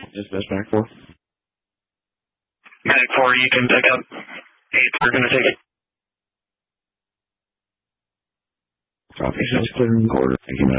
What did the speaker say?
Dispatch back 4. Back 4, you can pick up 8. We're going to take it. Copy. Sounds clear in quarter. Thank you,